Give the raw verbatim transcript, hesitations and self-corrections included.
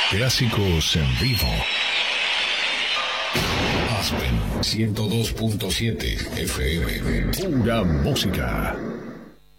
Clásicos en vivo. Aspen ciento dos punto siete F M. Pura música.